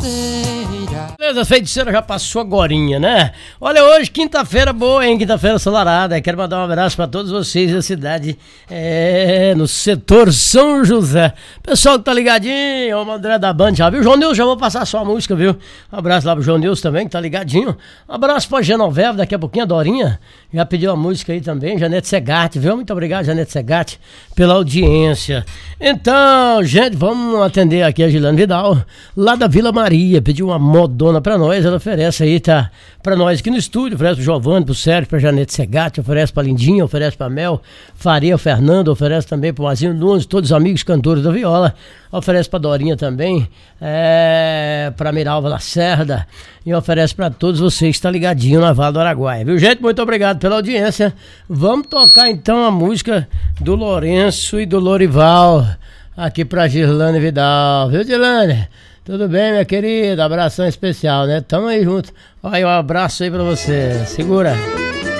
Beleza, feiticeira já passou agorinha, né? Olha, hoje quinta-feira boa, hein? Quinta-feira ensolarada. Quero mandar um abraço pra todos vocês da cidade, no setor São José. Pessoal que tá ligadinho, o André da Band já viu? João Nilson, já vou passar sua música, viu? Um abraço lá pro João Nilson também, que tá ligadinho. Um abraço pra Genoveva, daqui a pouquinho a Dorinha já pediu a música aí também, Janete Segatti, viu? Muito obrigado, Janete Segatti, pela audiência. Então, gente, vamos atender aqui a Gilane Vidal, lá da Vila Maria, pediu uma modona pra nós, ela oferece aí, tá? Pra nós aqui no estúdio, oferece pro Giovanni, pro Sérgio, pra Janete Segatti, oferece pra Lindinha, oferece pra Mel, Faria, o Fernando, oferece também pro Mazinho Nunes, todos os amigos cantores da viola, oferece pra Dorinha também, pra Miralva Lacerda, e oferece pra todos vocês que estão ligadinhos na Vale do Araguaia, viu, gente? Muito obrigado pela audiência. Vamos tocar então a música do Lourenço e do Lorival aqui pra Gilane Vidal, viu, Gilane? Tudo bem, minha querida? Abração especial, né? Tamo aí junto. Olha, um abraço aí pra você. Segura.